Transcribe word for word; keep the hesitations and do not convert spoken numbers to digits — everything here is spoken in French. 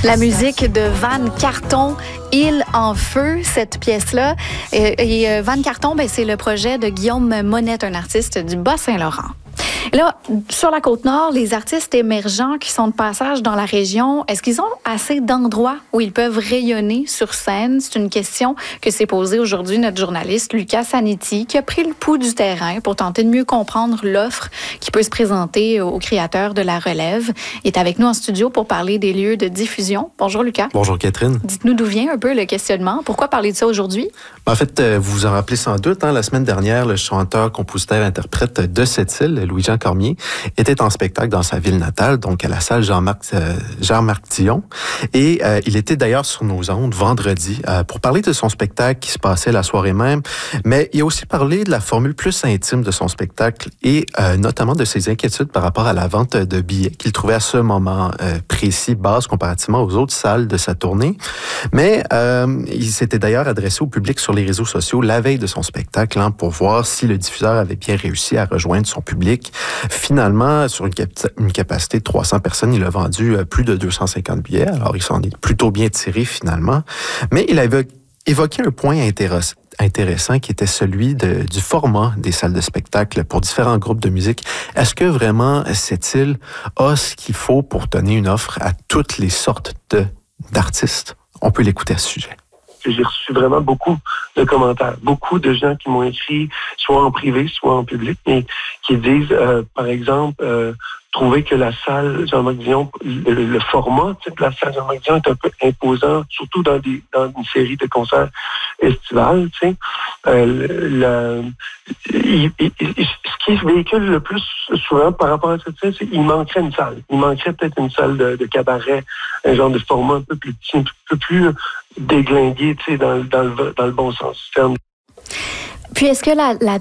La musique de Van Carton, Île en feu, cette pièce-là. Et, et Van Carton, ben, c'est le projet de Guillaume Monette, un artiste du Bas-Saint-Laurent. Là, sur la Côte-Nord, les artistes émergents qui sont de passage dans la région, est-ce qu'ils ont assez d'endroits où ils peuvent rayonner sur scène? C'est une question que s'est posée aujourd'hui notre journaliste Lucas Zanetti, qui a pris le pouls du terrain pour tenter de mieux comprendre l'offre qui peut se présenter aux créateurs de la relève. Il est avec nous en studio pour parler des lieux de diffusion. Bonjour Lucas. Bonjour Catherine. Dites-nous d'où vient un peu le questionnement. Pourquoi parler de ça aujourd'hui? En fait, vous vous en rappelez sans doute, hein, la semaine dernière, le chanteur, compositeur, interprète de cette île, Louis-Jean Cormier, était en spectacle dans sa ville natale, donc à la salle Jean-Marc, euh, Jean-Marc Dion. Et euh, il était d'ailleurs sur nos ondes vendredi euh, pour parler de son spectacle qui se passait la soirée même. Mais il a aussi parlé de la formule plus intime de son spectacle et euh, notamment de ses inquiétudes par rapport à la vente de billets qu'il trouvait à ce moment euh, précis, basse comparativement aux autres salles de sa tournée. Mais euh, il s'était d'ailleurs adressé au public sur les réseaux sociaux la veille de son spectacle hein, pour voir si le diffuseur avait bien réussi à rejoindre son public. Finalement, sur une, cap- une capacité de trois cents personnes, il a vendu euh, plus de deux cent cinquante billets. Alors, il s'en est plutôt bien tiré finalement. Mais il avait évoqué un point intéressant. intéressant qui était celui de, du format des salles de spectacle pour différents groupes de musique. Est-ce que vraiment cette île a ce qu'il faut pour donner une offre à toutes les sortes de, d'artistes? On peut l'écouter à ce sujet. J'ai reçu vraiment beaucoup de commentaires, beaucoup de gens qui m'ont écrit, soit en privé, soit en public, et qui disent, euh, par exemple, euh, trouver que la salle Jean-Marc Dion, le, le format de la salle Jean-Marc Dion est un peu imposant, surtout dans, des, dans une série de concerts estivales. Tu sais. Euh, la, il, il, il, ce qui se véhicule le plus souvent par rapport à cette salle, c'est qu'il manquerait une salle. Il manquerait peut-être une salle de, de cabaret, un genre de format un peu plus petit, un peu plus déglingué, tu sais, dans, dans, le, dans le bon sens du terme. Puis, est-ce que la, la